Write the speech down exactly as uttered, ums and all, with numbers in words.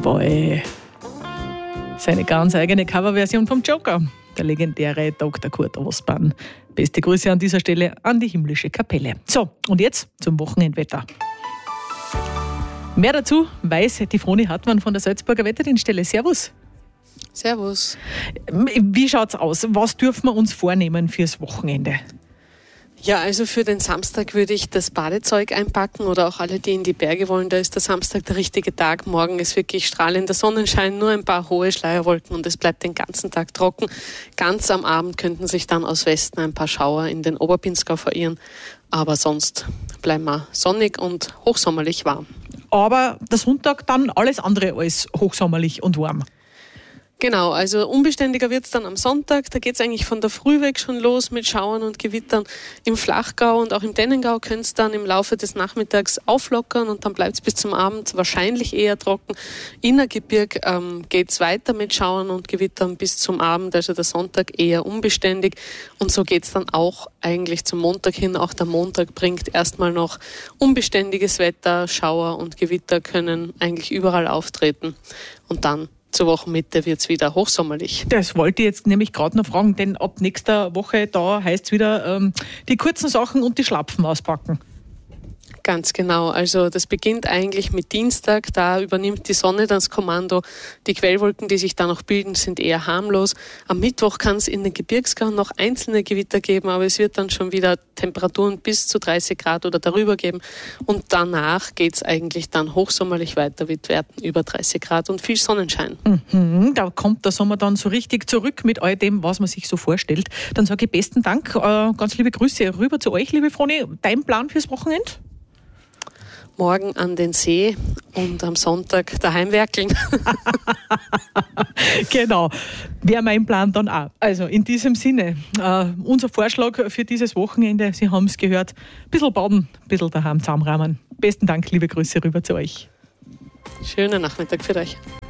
Boy. Seine ganz eigene Coverversion vom Joker, der legendäre Doktor Kurt Ostbahn. Beste Grüße an dieser Stelle an die himmlische Kapelle. So, und jetzt zum Wochenendwetter. Mehr dazu weiß die Froni Hartmann von der Salzburger Wetterdienststelle. Servus. Servus. Wie schaut's aus? Was dürfen wir uns vornehmen fürs Wochenende? Ja, also für den Samstag würde ich das Badezeug einpacken oder auch alle, die in die Berge wollen. Da ist der Samstag der richtige Tag. Morgen ist wirklich strahlender Sonnenschein, nur ein paar hohe Schleierwolken und es bleibt den ganzen Tag trocken. Ganz am Abend könnten sich dann aus Westen ein paar Schauer in den Oberpinzgau verirren. Aber sonst bleiben wir sonnig und hochsommerlich warm. Aber der Sonntag dann alles andere als hochsommerlich und warm. Genau, also unbeständiger wird es dann am Sonntag. Da geht es eigentlich von der Früh weg schon los mit Schauern und Gewittern. Im Flachgau und auch im Dennengau könnte es dann im Laufe des Nachmittags auflockern und dann bleibt es bis zum Abend wahrscheinlich eher trocken. Innergebirg ähm, geht es weiter mit Schauern und Gewittern bis zum Abend, also der Sonntag eher unbeständig. Und so geht es dann auch eigentlich zum Montag hin. Auch der Montag bringt erstmal noch unbeständiges Wetter. Schauer und Gewitter können eigentlich überall auftreten. Und dann zur Wochenmitte wird es wieder hochsommerlich. Das wollte ich jetzt nämlich gerade noch fragen, denn ab nächster Woche da heißt es wieder ähm, die kurzen Sachen und die Schlapfen auspacken. Ganz genau. Also das beginnt eigentlich mit Dienstag. Da übernimmt die Sonne das Kommando. Die Quellwolken, die sich da noch bilden, sind eher harmlos. Am Mittwoch kann es in den Gebirgsgau noch einzelne Gewitter geben, aber es wird dann schon wieder Temperaturen bis zu dreißig Grad oder darüber geben. Und danach geht es eigentlich dann hochsommerlich weiter mit Werten über dreißig Grad und viel Sonnenschein. Mhm, da kommt der Sommer dann so richtig zurück mit all dem, was man sich so vorstellt. Dann sage ich besten Dank, äh, ganz liebe Grüße rüber zu euch, liebe Froni. Dein Plan fürs Wochenende? Morgen an den See und am Sonntag daheim werkeln. Genau, wäre mein Plan dann auch. Also in diesem Sinne, äh, unser Vorschlag für dieses Wochenende, Sie haben es gehört, ein bisschen baden, ein bisschen daheim zusammenrahmen. Besten Dank, liebe Grüße rüber zu euch. Schönen Nachmittag für euch.